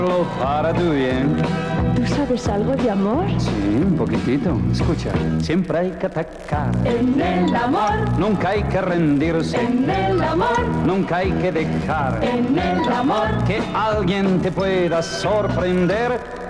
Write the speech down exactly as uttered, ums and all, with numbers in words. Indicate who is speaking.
Speaker 1: Para tu bien.
Speaker 2: ¿Tú sabes algo de amor?
Speaker 1: Sí, un poquitito. Escucha, siempre hay que atacar.
Speaker 2: En el amor,
Speaker 1: Nunca hay que rendirse.
Speaker 2: en el amor,
Speaker 1: Nunca hay que dejar
Speaker 2: en el amor.
Speaker 1: que alguien te pueda sorprender.